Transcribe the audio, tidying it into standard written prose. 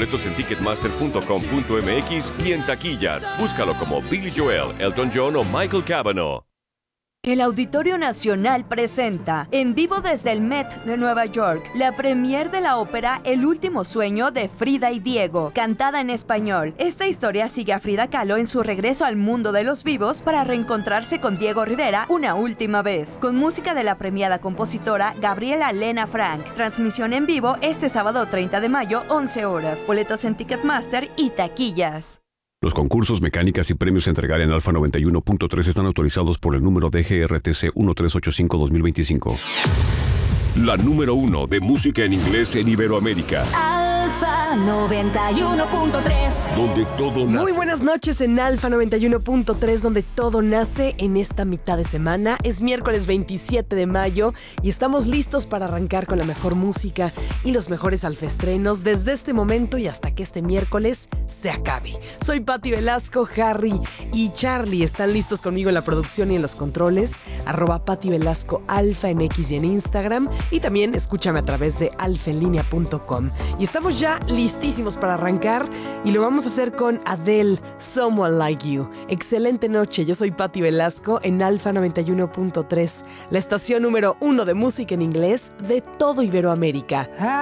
boletos en ticketmaster.com.mx y en taquillas. Búscalo como Billy Joel, Elton John o Michael Cavanaugh. El Auditorio Nacional presenta, en vivo desde el Met de Nueva York, la premier de la ópera El último sueño de Frida y Diego, cantada en español. Esta historia sigue a Frida Kahlo en su regreso al mundo de los vivos para reencontrarse con Diego Rivera una última vez, con música de la premiada compositora Gabriela Lena Frank. Transmisión en vivo este sábado 30 de mayo, 11 horas. Boletos en Ticketmaster y taquillas. Los concursos, mecánicas y premios a entregar en Alfa 91.3 están autorizados por el número DGRTC 1385-2025. La número 1 de música en inglés en Iberoamérica. Alfa 91.3. Donde todo nace. Muy buenas noches en Alfa 91.3, donde todo nace en esta mitad de semana. Es miércoles 27 de mayo y estamos listos para arrancar con la mejor música y los mejores alfestrenos desde este momento y hasta que este miércoles se acabe. Soy Pati Velasco, Harry y Charlie están listos conmigo en la producción y en los controles. @Pati Velasco Alfa en X y en Instagram. Y también escúchame a través de alfaenlinea.com. Y estamos ya listísimos para arrancar y lo vamos a hacer con Adele, Someone Like You. Excelente noche, yo soy Pati Velasco en Alfa 91.3, la estación número 1 de música en inglés de todo Iberoamérica.